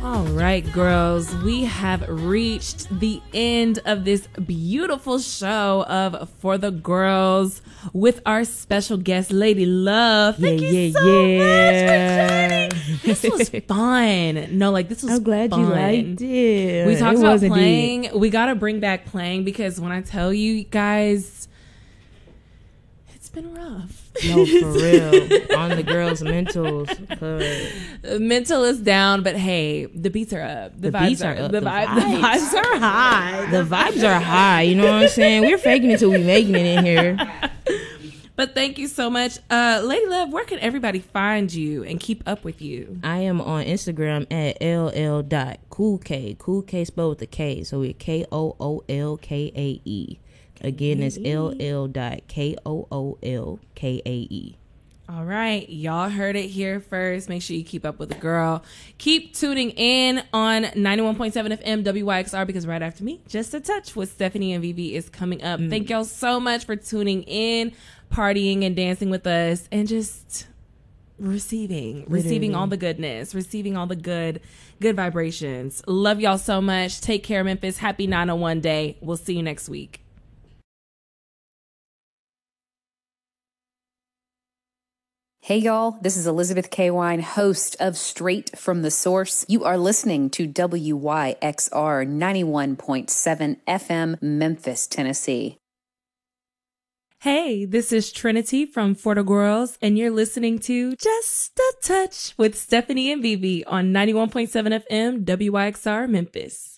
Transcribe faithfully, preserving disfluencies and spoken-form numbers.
All right, girls, we have reached the end of this beautiful show of For the Girls with our special guest, Lady Love. Thank yeah, you yeah, so yeah. much for joining. This was fun. No, like this was I'm glad fun. you liked it. We talked it about was playing. Indeed. We got to bring back playing because when I tell you guys, it's been rough. No, for real. On the girls' mentals. Cause Mental is down, but hey, the beats are up. The, The vibes beats are up. The, The vibe, the vibes. vibes are high. the vibes are high. You know what I'm saying? We're faking it till we making it in here. But thank you so much. Uh, Lady Love, where can everybody find you and keep up with you? I am on Instagram at L L dot cool K. Cool K spelled with a K. So it's K O O L K A E. Again, it's L L dot K O O L K A E. All right. Y'all heard it here first. Make sure you keep up with the girl. Keep tuning in on ninety-one point seven F M W Y X R because right after me, Just a Touch with Stephanie and Vivi is coming up. Mm. Thank y'all so much for tuning in, partying and dancing with us, and just receiving, Literally. receiving all the goodness, receiving all the good, good vibrations. Love y'all so much. Take care, Memphis. Happy nine oh one day. We'll see you next week. Hey y'all, this is Elizabeth K. Wine, host of Straight from the Source. You are listening to W Y X R ninety-one point seven F M, Memphis, Tennessee. Hey, this is Trinity from For the Girls, and you're listening to Just a Touch with Stephanie and Vivi on ninety-one point seven F M, W Y X R, Memphis.